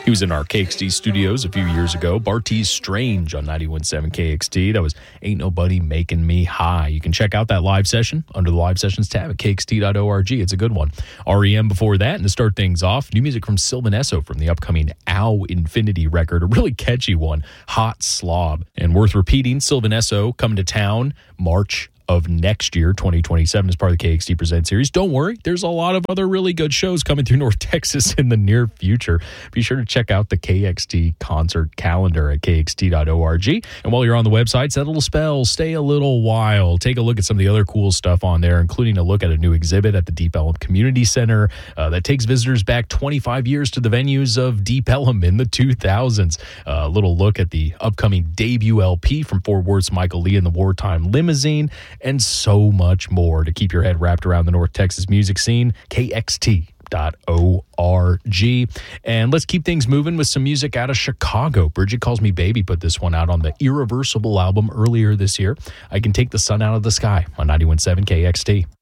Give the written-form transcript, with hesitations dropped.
He was in our KXT studios a few years ago. Bartees Strange on 91.7 KXT. That was Ain't Nobody Making Me High. You can check out that live session under the Live Sessions tab at kxt.org. It's a good one. REM before that. And to start things off, new music from Sylvan Esso from the upcoming Ow Infinity record, a really catchy one, Hot Slob. And worth repeating, Sylvan Esso coming to town March of next year, 2027, as part of the KXT Present series. Don't worry, there's a lot of other really good shows coming through North Texas in the near future. Be sure to check out the KXT concert calendar at kxt.org. And while you're on the website, set a little spell, stay a little while. Take a look at some of the other cool stuff on there, including a look at a new exhibit at the Deep Ellum Community Center that takes visitors back 25 years to the venues of Deep Ellum in the 2000s. A little look at the upcoming debut LP from Fort Worth's Michael Lee and the Wartime Limousine, and so much more to keep your head wrapped around the North Texas music scene. KXT.org. And let's keep things moving with some music out of Chicago. Bridget Calls Me Baby put this one out on the Irreversible album earlier this year. I Can Take the Sun Out of the Sky on 91.7 KXT.